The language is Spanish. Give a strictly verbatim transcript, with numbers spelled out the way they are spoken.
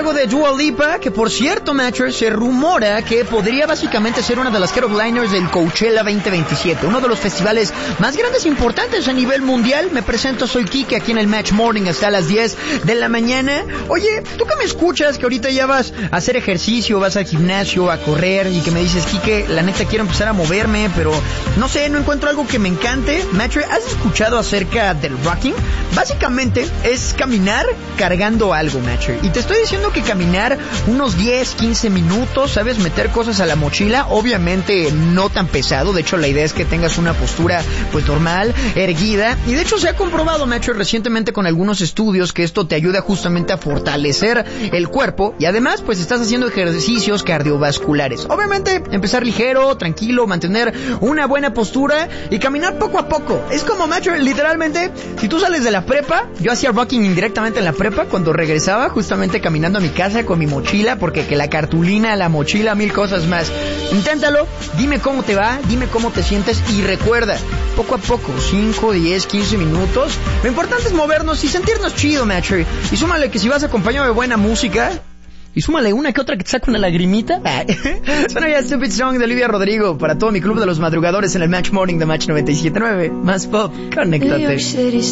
algo de Dua Lipa, que por cierto, Matcher, se rumora que podría básicamente ser una de las headliners del Coachella veinte veintisiete, uno de los festivales más grandes e importantes a nivel mundial. Me presento, soy Kike, aquí en el Match Morning hasta las diez de la mañana. Oye, tú que me escuchas, que ahorita ya vas a hacer ejercicio, vas al gimnasio, a correr, y que me dices, Kike, la neta quiero empezar a moverme, pero no sé, no encuentro algo que me encante. Matcher, ¿has escuchado acerca del rocking? Básicamente es caminar cargando algo, Matcher. Y te estoy diciendo que caminar unos diez, quince minutos, ¿sabes? Meter cosas a la mochila, obviamente no tan pesado. De hecho, la idea es que tengas una postura pues normal, erguida. Y de hecho se ha comprobado, Matcher, recientemente con algunos estudios que esto te ayuda justamente a fortalecer el cuerpo. Y además, pues estás haciendo ejercicios cardiovasculares. Obviamente, empezar ligero, tranquilo, mantener una buena postura y caminar poco a poco. Es como, Matcher, literalmente, si tú sales de la prepa, yo hacía rocking indirectamente en la prepa cuando regresaba, justamente caminando a mi casa con mi mochila, porque que la cartulina, la mochila, mil cosas más. Inténtalo, dime cómo te va, dime cómo te sientes y recuerda, poco a poco, cinco, diez, quince minutos. Lo importante es movernos y sentirnos chido, Matcher. Y súmale que si vas acompañado de buena música, y súmale una que otra que te saca una lagrimita. Suena ya Stupid Song de Olivia Rodrigo para todo mi club de los madrugadores en el Match Morning de Match noventa y siete punto nueve. Más pop, conéctate.